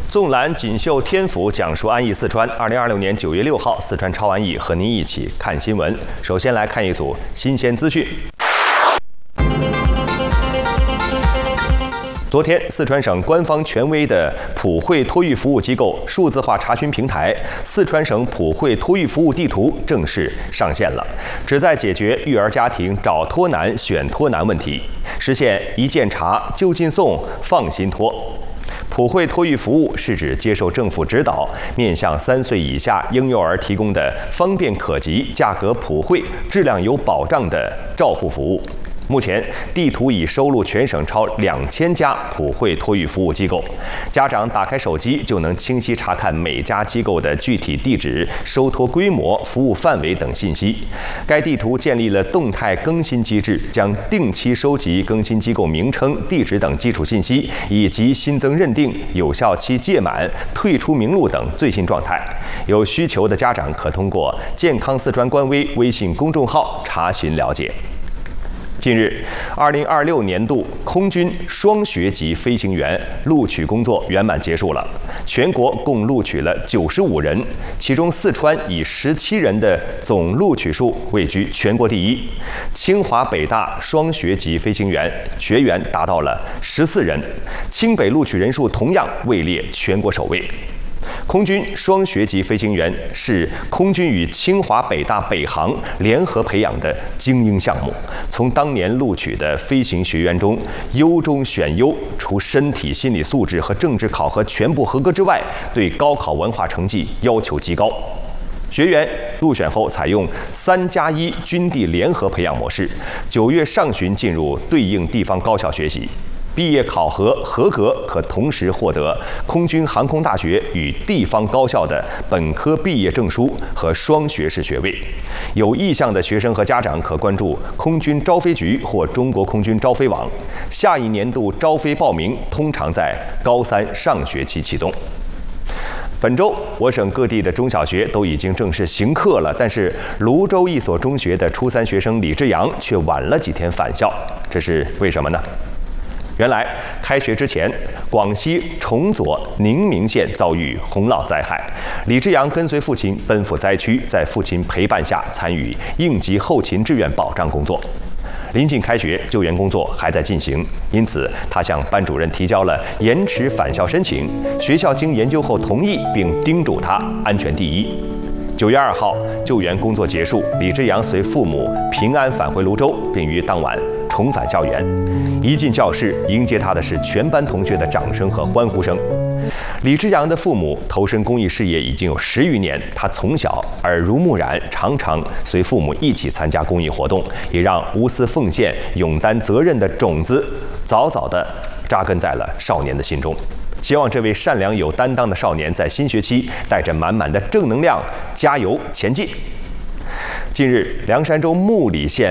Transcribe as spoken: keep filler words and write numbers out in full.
纵览锦绣天府，讲述安逸四川。二零二六年九月六号，四川超安逸和您一起看新闻。首先来看一组新鲜资讯。昨天，四川省官方权威的普惠托育服务机构数字化查询平台“四川省普惠托育服务地图”正式上线了，旨在解决育儿家庭找托难、选托难问题，实现一键查、就近送、放心托。普惠托育服务是指接受政府指导，面向三岁以下婴幼儿提供的方便可及、价格普惠、质量有保障的照护服务。目前，地图已收录全省超两千家普惠托育服务机构，家长打开手机就能清晰查看每家机构的具体地址、收托规模、服务范围等信息。该地图建立了动态更新机制，将定期收集更新机构名称、地址等基础信息，以及新增认定、有效期届满、退出名录等最新状态。有需求的家长可通过“健康四川”官微微信公众号查询了解。近日，二零二六年度空军双学级飞行员录取工作圆满结束了，全国共录取了九十五人，其中四川以十七人的总录取数位居全国第一。清华北大双学级飞行员学员达到了十四人，清北录取人数同样位列全国首位。空军双学级飞行员是空军与清华北大北航联合培养的精英项目。从当年录取的飞行学员中优中选优，除身体、心理素质和政治考核全部合格之外，对高考文化成绩要求极高。学员入选后采用三加一军地联合培养模式，九月上旬进入对应地方高校学习。毕业考核合格，可同时获得空军航空大学与地方高校的本科毕业证书和双学士学位。有意向的学生和家长可关注空军招飞局或中国空军招飞网。下一年度招飞报名通常在高三上学期启动。本周，我省各地的中小学都已经正式行课了，但是泸州一所中学的初三学生李志阳却晚了几天返校，这是为什么呢？原来，开学之前，广西崇左宁明县遭遇洪涝灾害，李志阳跟随父亲奔赴灾区，在父亲陪伴下参与应急后勤志愿保障工作。临近开学，救援工作还在进行，因此他向班主任提交了延迟返校申请。学校经研究后同意，并叮嘱他安全第一。九月二号，救援工作结束，李志阳随父母平安返回泸州，并于当晚重返校园。一进教室，迎接他的是全班同学的掌声和欢呼声。李志阳的父母投身公益事业已经有十余年，他从小耳濡目染，常常随父母一起参加公益活动，也让无私奉献、勇担责任的种子早早地扎根在了少年的心中。希望这位善良有担当的少年在新学期带着满满的正能量加油前进。近日，凉山州木里县